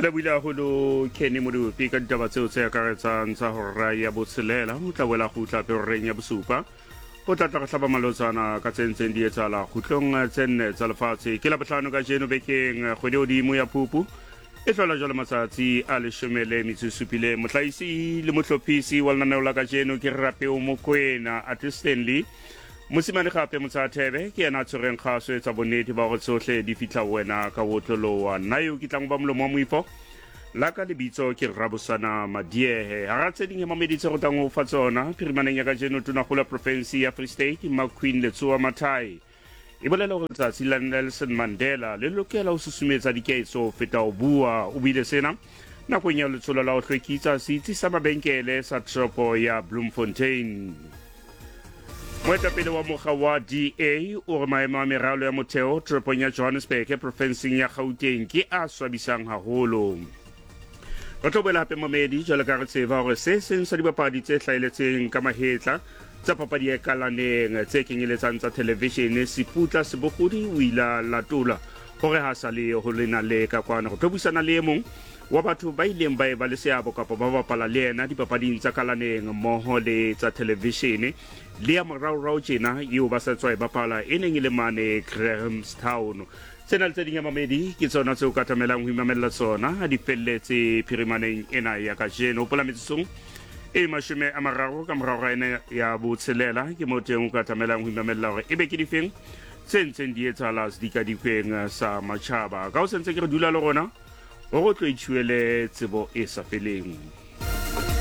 Pela buile haholo Kenny Modupi ka ditaba tseo tse akaretsang tsa hora ya botshelela o tla boela go tla peroreng ya bosupa o tla tla hlaba malotsana ka tsentseng di etsala khutlong tsenne tsa lefatshe ke la botlhano ka jeno bekeng kgwedi odimo ya Phupu e tlola jalo matsatsi a 17 motlhaisi le motlhophisi wa lenaneo la ka jeno ke Rapeo Mokoena at Stanley Mosimane gape motsathebe ke ena tshoreng kgaso etsa bonnete ba go tsohle di fitla wena ka wotlolowa nna yo ke tlang ba molomo wa moifo la ka lebitso ke Rabosana Madiehe ha ra tseding ya mameditse go tang go fa tsona phirimaneng ya ka jeno tona go la province ya Free State Queen Letsoa Mathai e bolela go tsatsi la Nelson Mandela le lokela go susumetsa dikeetso feta o bua o bile sena nakong ya letsholo la go hlwekisa setsi sa mabenkele sa tropo ya Bloemfontein. Moetapele wa mokga wa DA o re maemo a meralo ya motheo toropong ya Johannesburg provinseng ya Gauteng ke a swabisang haholo. Re tlo boela hape momedi jwale ka re tseba hore se seng sa dibapadi tse hlaeletseng ka mahetla tsa papadi ya kalaneng tse kenyeletsang tsa television Siputla Sebogodi o ila latola hore ha sa le ho lena le ka kwana go tobusana le mong wa batho ba ileng ba eba le seabo kapa ba bapala le ena dipapading tsa kalaneng mmoho le tsa television le ya morao tjena eo ba sa tswa e bapala e neng e le mane Grahamstown. Tsena le tse ding ya mamedi ke tsona tseo ka tamelang ho imamela tsona ha di felletse phirimaneng ena ya ka jeno pola metsong e mashume a mararo ka morao ga ena ya botshelela ke mo teng o ka tamelang ho imamela hore ebe ke difeng tsentseng di etsala di ka difeng sa matjhaba ka o sentse ke re dula le rona o go tlo ithuele tsebo e sa feleng.